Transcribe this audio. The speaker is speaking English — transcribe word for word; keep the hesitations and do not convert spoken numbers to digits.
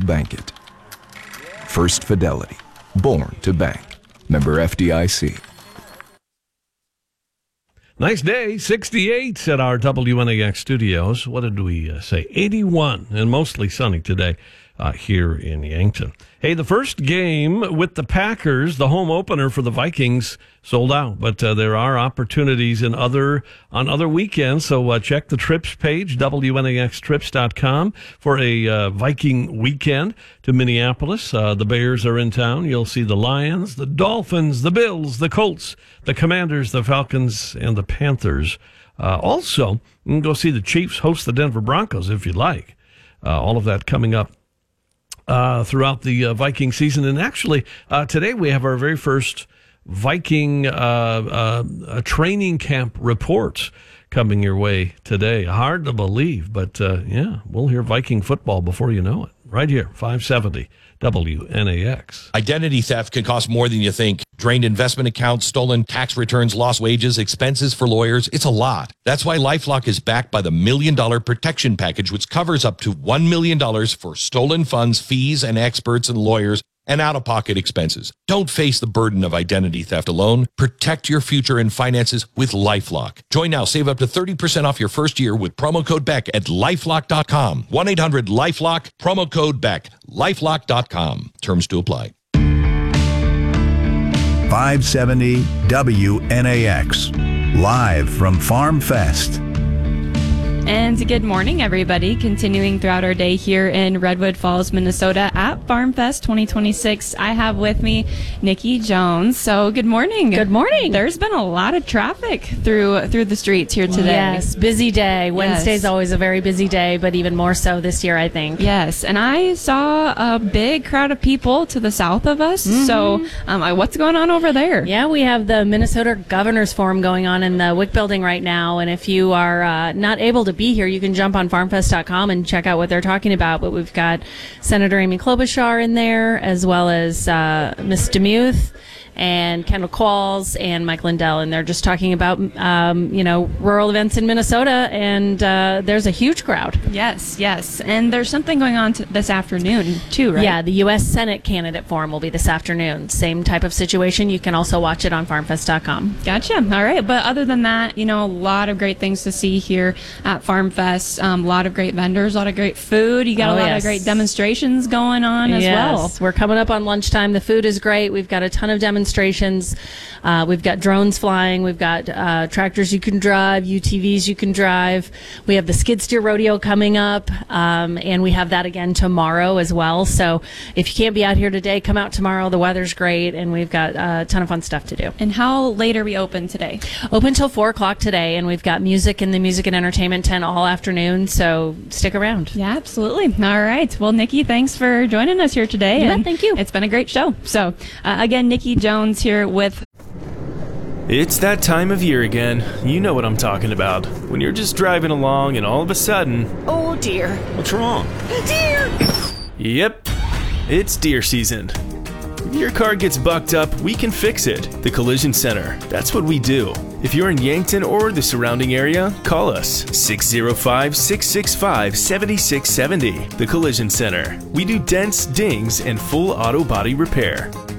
bank it. First Fidelity, born to bank. Member F D I C. Nice day, sixty-eight at our W N A X studios. What did we uh, say? eighty-one, and mostly sunny today uh, here in Yankton. Hey, the first game with the Packers, the home opener for the Vikings, sold out. But uh, there are opportunities in other on other weekends, so uh, check the trips page, W N A X trips dot com, for a uh, Viking weekend to Minneapolis. Uh, the Bears are in town. You'll see the Lions, the Dolphins, the Bills, the Colts, the Commanders, the Falcons, and the Panthers. Uh, also, you can go see the Chiefs host the Denver Broncos if you'd like. Uh, all of that coming up Uh, throughout the uh, Viking season. And actually, uh, today we have our very first Viking uh, uh, training camp report coming your way today. Hard to believe, but uh, yeah, we'll hear Viking football before you know it. Right here, five seventy W N A X. Identity theft can cost more than you think. Drained investment accounts, stolen tax returns, lost wages, expenses for lawyers. It's a lot. That's why LifeLock is backed by the Million Dollar Protection Package, which covers up to one million dollars for stolen funds, fees, and experts and lawyers, and out-of-pocket expenses. Don't face the burden of identity theft alone. Protect your future and finances with LifeLock. Join now. Save up to thirty percent off your first year with promo code Beck at lifelock dot com. one eight hundred LifeLock, promo code Beck. lifelock dot com. Terms to apply. five seventy W N A X, live from Farm Fest. And good morning, everybody. Continuing throughout our day here in Redwood Falls, Minnesota at Farm Fest twenty twenty-six. I have with me Nikki Jones. So good morning. Good morning. There's been a lot of traffic through through the streets here today. Yes, busy day. Wednesday's yes. always a very busy day, but even more so this year, I think. Yes, and I saw a big crowd of people to the south of us. Mm-hmm. So um, I, what's going on over there? Yeah, we have the Minnesota Governor's Forum going on in the Wick Building right now, and if you are uh, not able to be here, you can jump on farm fest dot com and check out what they're talking about. But we've got Senator Amy Klobuchar in there, as well as uh, Miz DeMuth and Kendall Qualls and Mike Lindell, and they're just talking about, um, you know, rural events in Minnesota, and uh, there's a huge crowd. Yes, yes, and there's something going on t- this afternoon, too, right? Yeah, the U S Senate Candidate Forum will be this afternoon. Same type of situation. You can also watch it on farm fest dot com. Gotcha. All right, but other than that, you know, a lot of great things to see here at Farm Fest. Um, a lot of great vendors, a lot of great food. You got oh, a lot yes. of great demonstrations going on as yes. well. We're coming up on lunchtime. The food is great. We've got a ton of demonstrations. Uh, we've got drones flying. We've got uh, tractors you can drive, U T Vs you can drive. We have the skid steer rodeo coming up, um, and we have that again tomorrow as well. So if you can't be out here today, come out tomorrow. The weather's great, and we've got a ton of fun stuff to do. And how late are we open today? Open till four o'clock today, and we've got music in the music and entertainment tent all afternoon, so stick around. Yeah, absolutely. All right. Well, Nikki, thanks for joining us here today. Yeah, and thank you. It's been a great show. So, uh, again, Nikki Jones here with... It's that time of year again. You know what I'm talking about. When you're just driving along and all of a sudden... Oh, dear. What's wrong? Deer! Yep. It's deer season. If your car gets bucked up, we can fix it. The Collision Center. That's what we do. If you're in Yankton or the surrounding area, call us. six oh five, six six five, seven six seven oh. The Collision Center. We do dents, dings, and full auto body repair.